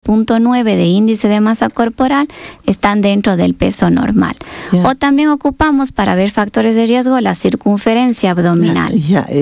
40.9 de índice de masa corporal, están dentro del peso normal. O también ocupamos para ver factores de riesgo la circunferencia abdominal.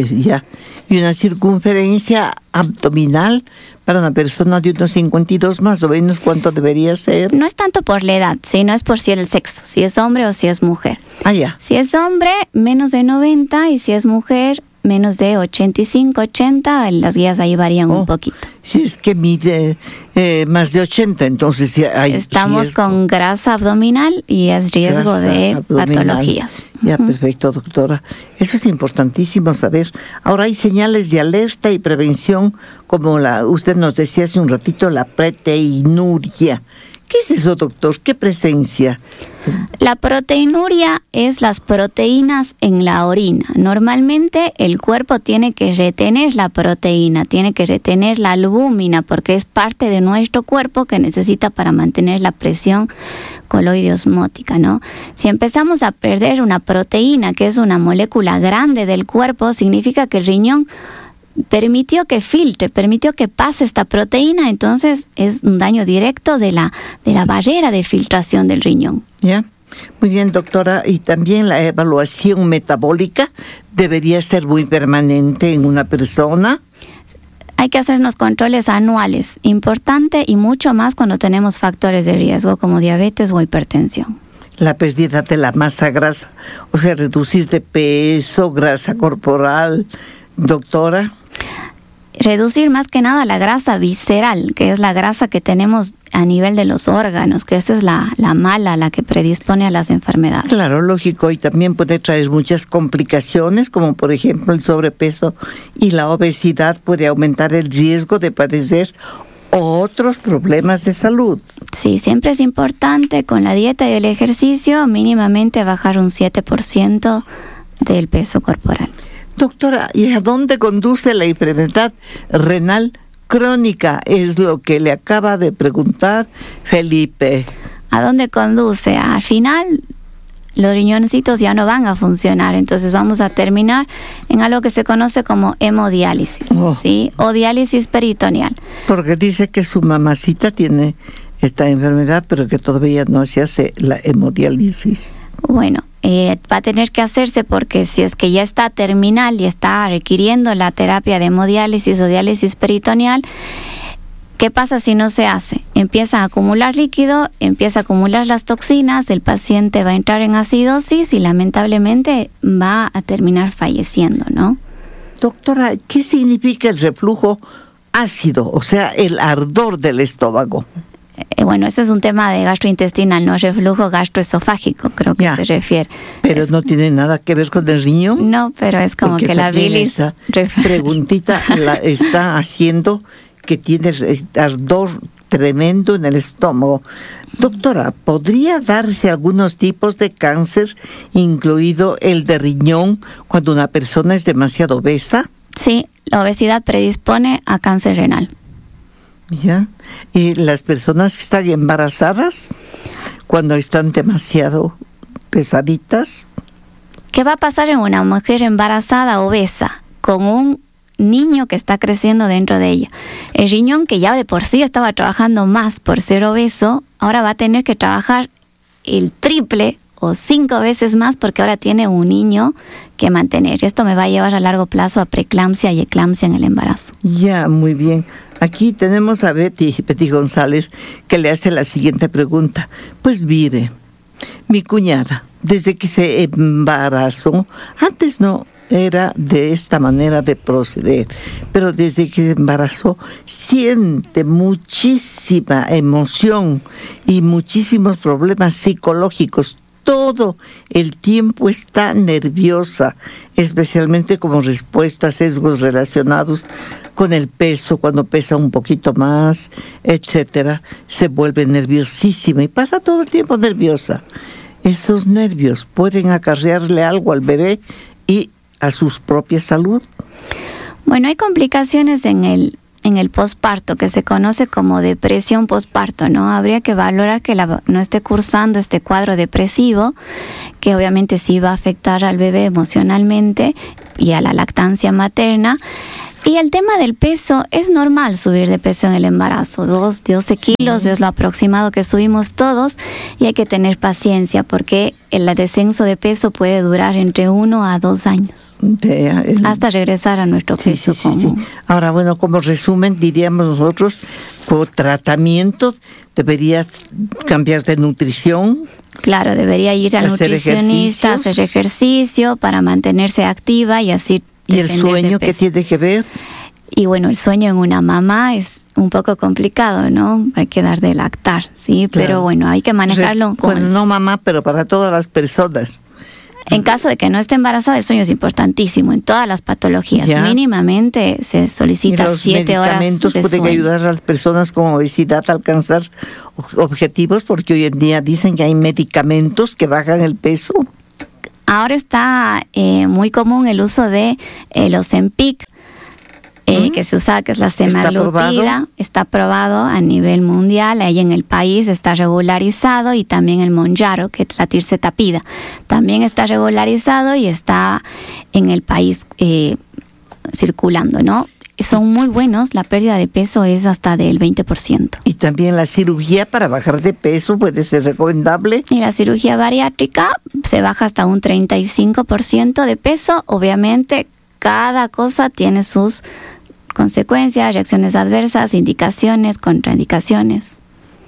Y una circunferencia abdominal para una persona de unos 52 más o menos, ¿cuánto debería ser? No es tanto por la edad, sino es por si el sexo, si es hombre o si es mujer. Si es hombre, menos de 90, y si es mujer, menos de 85, 80, las guías ahí varían un poquito. Si es que mide más de 80, entonces hay estamos riesgo. Con grasa abdominal y es riesgo de patologías. Perfecto, doctora. Eso es importantísimo saber. Ahora hay señales de alerta y prevención, como usted nos decía hace un ratito, la proteinuria. ¿Qué es eso, doctor? ¿Qué presencia? La proteinuria es las proteínas en la orina. Normalmente el cuerpo tiene que retener la proteína, tiene que retener la albúmina, porque es parte de nuestro cuerpo que necesita para mantener la presión coloide-osmótica, ¿no? Si empezamos a perder una proteína, que es una molécula grande del cuerpo, significa que el riñón permitió que filtre, permitió que pase esta proteína, entonces es un daño directo de la barrera de filtración del riñón. Muy bien, doctora. Y también la evaluación metabólica debería ser muy permanente en una persona. Hay que hacernos controles anuales, importante, y mucho más cuando tenemos factores de riesgo como diabetes o hipertensión. La pérdida de la masa grasa, o sea, reducir de peso, grasa corporal, doctora. Reducir más que nada la grasa visceral, que es la grasa que tenemos a nivel de los órganos, que esa es la mala, la que predispone a las enfermedades. Claro, lógico, y también puede traer muchas complicaciones, como por ejemplo el sobrepeso y la obesidad puede aumentar el riesgo de padecer otros problemas de salud. Sí, siempre es importante con la dieta y el ejercicio mínimamente bajar un 7% del peso corporal. Doctora, ¿y a dónde conduce la enfermedad renal crónica? Es lo que le acaba de preguntar Felipe. ¿A dónde conduce? Al final, los riñoncitos ya no van a funcionar, entonces vamos a terminar en algo que se conoce como hemodiálisis, ¿sí? O diálisis peritoneal. Porque dice que su mamacita tiene esta enfermedad, pero que todavía no se hace la hemodiálisis. Bueno, va a tener que hacerse, porque si es que ya está terminal y está requiriendo la terapia de hemodiálisis o diálisis peritoneal, ¿qué pasa si no se hace? Empieza a acumular líquido, empieza a acumular las toxinas, el paciente va a entrar en acidosis y lamentablemente va a terminar falleciendo, ¿no? Doctora, ¿qué significa el reflujo ácido, o sea, el ardor del estómago? Bueno, ese es un tema de gastrointestinal, no reflujo gastroesofágico, creo que se refiere. Pero no tiene nada que ver con el riñón. No, pero es como que la bilis. Esa preguntita la está haciendo, que tienes ardor tremendo en el estómago. Doctora, ¿podría darse algunos tipos de cáncer, incluido el de riñón, cuando una persona es demasiado obesa? Sí, la obesidad predispone a cáncer renal. ¿Y las personas que están embarazadas, cuando están demasiado pesaditas? ¿Qué va a pasar en una mujer embarazada obesa con un niño que está creciendo dentro de ella? El riñón, que ya de por sí estaba trabajando más por ser obeso, ahora va a tener que trabajar el triple o 5 veces más, porque ahora tiene un niño que mantener. Esto me va a llevar a largo plazo a preeclampsia y eclampsia en el embarazo. Muy bien. Aquí tenemos a Betty González, que le hace la siguiente pregunta. Pues mire, mi cuñada, desde que se embarazó, antes no era de esta manera de proceder, pero desde que se embarazó siente muchísima emoción y muchísimos problemas psicológicos. Todo el tiempo está nerviosa, especialmente como respuesta a sesgos relacionados con el peso, cuando pesa un poquito más, etcétera. Se vuelve nerviosísima y pasa todo el tiempo nerviosa. Esos nervios pueden acarrearle algo al bebé y a su propia salud. Bueno, hay complicaciones en el posparto, que se conoce como depresión posparto, ¿no? Habría que valorar que no esté cursando este cuadro depresivo, que obviamente sí va a afectar al bebé emocionalmente y a la lactancia materna. Y el tema del peso, es normal subir de peso en el embarazo, 12 kilos es lo aproximado que subimos todos, y hay que tener paciencia porque el descenso de peso puede durar entre 1 a 2 años, hasta regresar a nuestro peso. Sí. Ahora, bueno, como resumen, diríamos nosotros, como tratamiento, deberías cambiar de nutrición. Claro, debería ir al nutricionista, hacer ejercicio para mantenerse activa y así. ¿Y el sueño qué tiene que ver? Y bueno, el sueño en una mamá es un poco complicado, ¿no? Hay que dar de lactar, ¿sí? Claro. Pero bueno, hay que manejarlo. Bueno, no mamá, pero para todas las personas. En caso de que no esté embarazada, el sueño es importantísimo en todas las patologías. Ya. Mínimamente se solicita 7 horas de sueño. ¿Los medicamentos pueden ayudar a las personas con obesidad a alcanzar objetivos? Porque hoy en día dicen que hay medicamentos que bajan el peso. Ahora está muy común el uso de los Ozempic, que se usa, que es la semaglutida. Está aprobado a nivel mundial. Ahí en el país está regularizado, y también el Mounjaro, que es la tirsetapida. También está regularizado y está en el país circulando, ¿no? Son muy buenos, la pérdida de peso es hasta del 20%. Y también la cirugía para bajar de peso puede ser recomendable. Y la cirugía bariátrica se baja hasta un 35% de peso. Obviamente, cada cosa tiene sus consecuencias, reacciones adversas, indicaciones, contraindicaciones.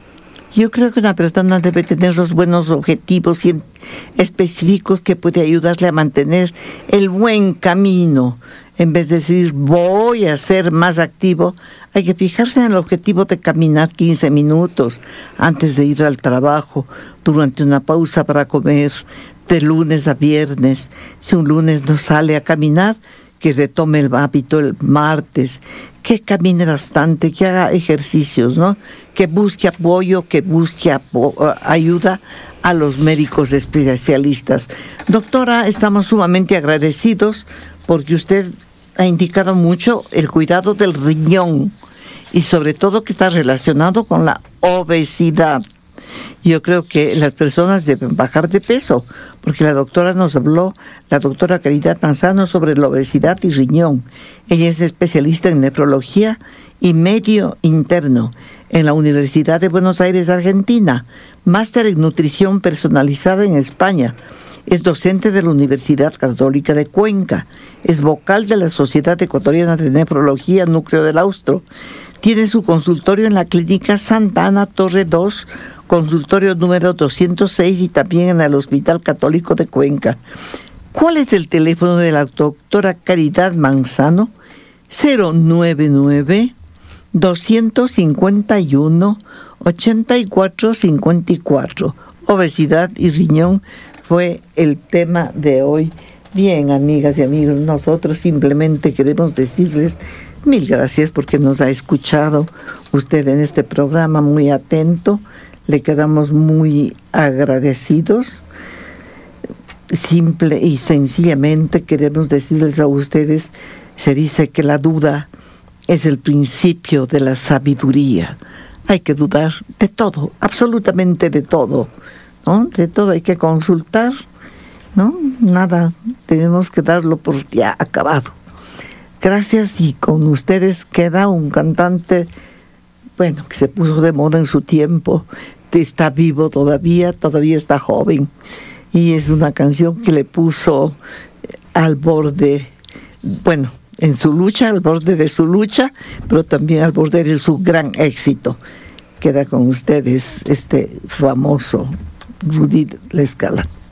Yo creo que una persona debe tener los buenos objetivos específicos que puede ayudarle a mantener el buen camino. En vez de decir, voy a ser más activo, hay que fijarse en el objetivo de caminar 15 minutos antes de ir al trabajo, durante una pausa para comer, de lunes a viernes. Si un lunes no sale a caminar, que retome el hábito el martes, que camine bastante, que haga ejercicios, ¿no? Que busque apoyo, que busque ayuda a los médicos especialistas. Doctora, estamos sumamente agradecidos porque usted ha indicado mucho el cuidado del riñón y sobre todo que está relacionado con la obesidad. Yo creo que las personas deben bajar de peso, porque la doctora nos habló, la doctora Caridad Manzano, sobre la obesidad y riñón. Ella es especialista en nefrología y medio interno en la Universidad de Buenos Aires, Argentina, máster en nutrición personalizada en España. Es docente de la Universidad Católica de Cuenca. Es vocal de la Sociedad Ecuatoriana de Nefrología Núcleo del Austro. Tiene su consultorio en la Clínica Santa Ana Torre 2, consultorio número 206, y también en el Hospital Católico de Cuenca. ¿Cuál es el teléfono de la doctora Caridad Manzano? 099-251-8454. Obesidad y riñón fue el tema de hoy. Bien, amigas y amigos, nosotros simplemente queremos decirles mil gracias porque nos ha escuchado usted en este programa muy atento. Le quedamos muy agradecidos. Simple y sencillamente queremos decirles a ustedes, se dice que la duda es el principio de la sabiduría. Hay que dudar de todo, absolutamente de todo, ¿no? De todo hay que consultar, ¿no? Nada, tenemos que darlo por ya acabado. Gracias, y con ustedes queda un cantante, bueno, que se puso de moda en su tiempo, está vivo todavía está joven, y es una canción que le puso al borde, bueno, en su lucha, al borde de su lucha, pero también al borde de su gran éxito. Queda con ustedes este famoso Rudy La Scala.